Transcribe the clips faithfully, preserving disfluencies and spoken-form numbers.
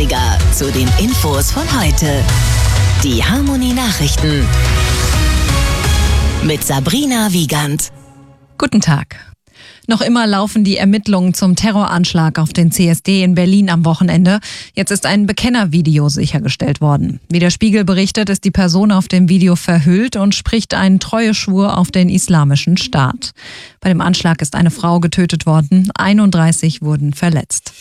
dreißiger zu den Infos von heute. Die Harmony Nachrichten mit Sabrina Wiegand. Guten Tag. Noch immer laufen die Ermittlungen zum Terroranschlag auf den C S D in Berlin am Wochenende. Jetzt ist ein Bekennervideo sichergestellt worden. Wie der Spiegel berichtet, ist die Person auf dem Video verhüllt und spricht einen Treueschwur auf den Islamischen Staat. Bei dem Anschlag ist eine Frau getötet worden, einunddreißig wurden verletzt.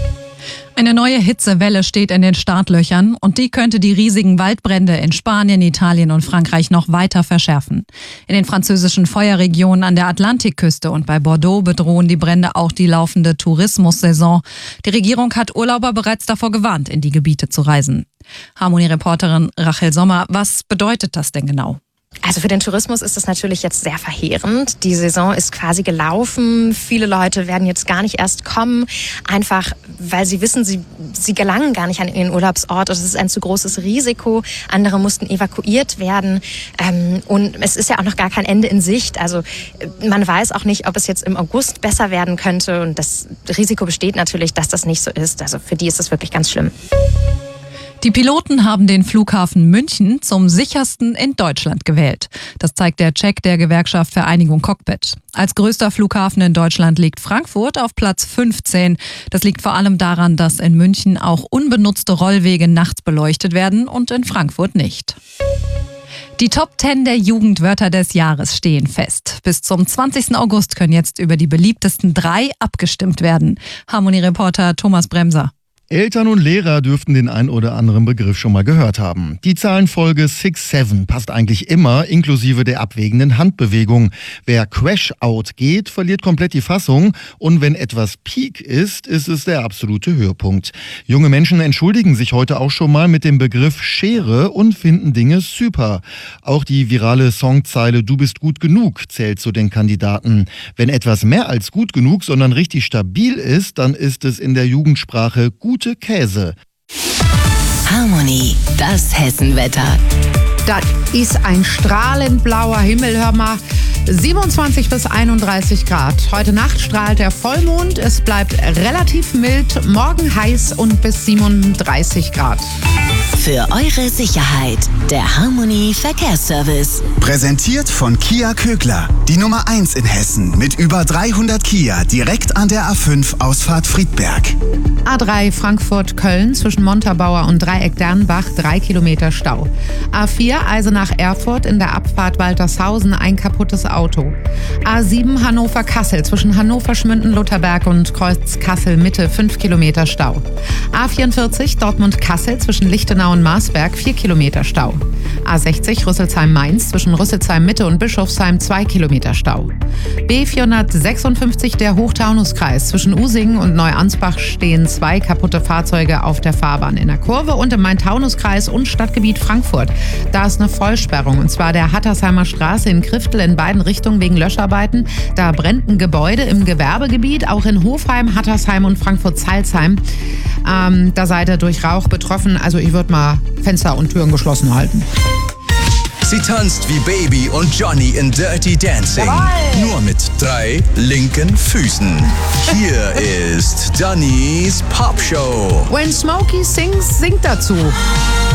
Eine neue Hitzewelle steht in den Startlöchern und die könnte die riesigen Waldbrände in Spanien, Italien und Frankreich noch weiter verschärfen. In den französischen Feuerregionen an der Atlantikküste und bei Bordeaux bedrohen die Brände auch die laufende Tourismussaison. Die Regierung hat Urlauber bereits davor gewarnt, in die Gebiete zu reisen. Harmony-Reporterin Rachel Sommer, was bedeutet das denn genau? Also für den Tourismus ist das natürlich jetzt sehr verheerend. Die Saison ist quasi gelaufen. Viele Leute werden jetzt gar nicht erst kommen, einfach weil sie wissen, sie, sie gelangen gar nicht an ihren Urlaubsort. Es ist ein zu großes Risiko. Andere mussten evakuiert werden. Und es ist ja auch noch gar kein Ende in Sicht. Also man weiß auch nicht, ob es jetzt im August besser werden könnte. Und das Risiko besteht natürlich, dass das nicht so ist. Also für die ist das wirklich ganz schlimm. Die Piloten haben den Flughafen München zum sichersten in Deutschland gewählt. Das zeigt der Check der Gewerkschaft Vereinigung Cockpit. Als größter Flughafen in Deutschland liegt Frankfurt auf Platz fünfzehn. Das liegt vor allem daran, dass in München auch unbenutzte Rollwege nachts beleuchtet werden und in Frankfurt nicht. Die Top zehn der Jugendwörter des Jahres stehen fest. Bis zum zwanzigsten August können jetzt über die beliebtesten drei abgestimmt werden. Harmony-Reporter Thomas Bremser. Eltern und Lehrer dürften den ein oder anderen Begriff schon mal gehört haben. Die Zahlenfolge sechs sieben passt eigentlich immer, inklusive der abwägenden Handbewegung. Wer Crash-Out geht, verliert komplett die Fassung. Und wenn etwas Peak ist, ist es der absolute Höhepunkt. Junge Menschen entschuldigen sich heute auch schon mal mit dem Begriff Schere und finden Dinge super. Auch die virale Songzeile Du bist gut genug zählt zu den Kandidaten. Wenn etwas mehr als gut genug, sondern richtig stabil ist, dann ist es in der Jugendsprache gut Käse. Harmony, das Hessenwetter. Das ist ein strahlend blauer Himmel, hör mal. siebenundzwanzig bis einunddreißig Grad. Heute Nacht strahlt der Vollmond. Es bleibt relativ mild, morgen heiß und bis siebenunddreißig Grad. Für eure Sicherheit, der Harmony Verkehrsservice. Präsentiert von Kia Kögler, die Nummer eins in Hessen mit über dreihundert Kia direkt an der A fünf Ausfahrt Friedberg. A drei Frankfurt-Köln zwischen Montabaur und Dreieck-Dernbach drei Kilometer Stau. A vier Eisenach-Erfurt in der Abfahrt Waltershausen ein kaputtes Auto. A sieben Hannover-Kassel zwischen Hannover-Schmünden-Lutherberg und Kreuz Kassel-Mitte fünf Kilometer Stau. A vierundvierzig Dortmund-Kassel zwischen Lichtenau und Marsberg vier Kilometer Stau. A sechzig Rüsselsheim-Mainz zwischen Rüsselsheim-Mitte und Bischofsheim zwei Kilometer Stau. B vierhundertsechsundfünfzig der Hochtaunuskreis zwischen Usingen und Neuansbach stehen zwei kaputte Fahrzeuge auf der Fahrbahn in der Kurve und im Main-Taunus-Kreis und Stadtgebiet Frankfurt. Da ist eine Vollsperrung und zwar der Hattersheimer Straße in Kriftel in beiden Richtungen wegen Löscharbeiten. Da brennt ein Gebäude im Gewerbegebiet, auch in Hofheim, Hattersheim und Frankfurt-Salzheim. Ähm, da seid ihr durch Rauch betroffen, also ich würde mal Fenster und Türen geschlossen halten. Sie tanzt wie Baby und Johnny in Dirty Dancing. Jawohl. Nur mit drei linken Füßen. Hier ist Dannys Popshow. When Smokey sings, singt dazu.